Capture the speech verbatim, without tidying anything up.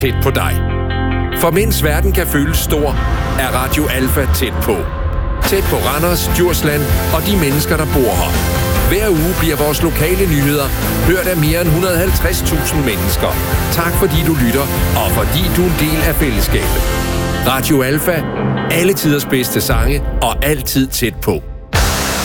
tæt på dig. For mens verden kan føles stor, er Radio Alfa tæt på. Tæt på Randers, Djursland og de mennesker, der bor her. Hver uge bliver vores lokale nyheder hørt af mere end et hundrede og halvtreds tusind mennesker. Tak fordi du lytter, og fordi du er en del af fællesskabet. Radio Alfa. Alle tiders bedste sange og altid tæt på.